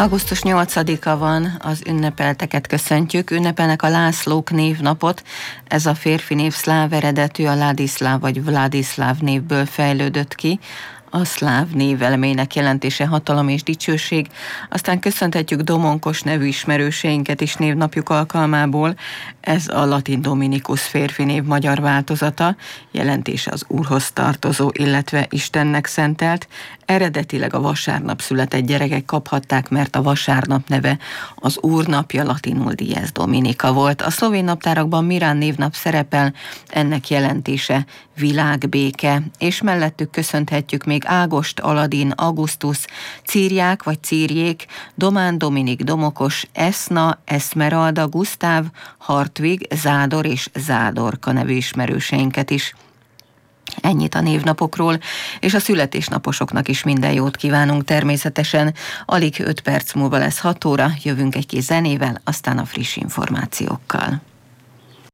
Augusztus 8-a van, az ünnepelteket köszöntjük. Ünnepelnek a Lászlók névnapot. Ez a férfi név szláv eredetű, a Ládiszláv vagy Vladiszláv névből fejlődött ki. A szláv név elemének jelentése hatalom és dicsőség. Aztán köszönhetjük Domonkos nevű ismerőseinket is névnapjuk alkalmából. Ez a latin Dominikus férfi név magyar változata, jelentése az Úrhoz tartozó, illetve Istennek szentelt. Eredetileg a vasárnap született gyerekek kaphatták, mert a vasárnap neve az Úr napja, latinul Dies Dominica volt. A szlovén naptárakban Mirán névnap szerepel, ennek jelentése világbéke, és mellettük köszönhetjük még Ágost, Aladin, Augustus, Círiák vagy Círjék, Domán, Dominik, Domokos, Eszna, Eszmeralda, Gusztáv, Hartvig, Zádor és Zádorka nevű ismerőseinket is. Ennyit a névnapokról, és a születésnaposoknak is minden jót kívánunk természetesen. Alig 5 perc múlva lesz 6 óra, jövünk egy kis zenével, aztán a friss információkkal.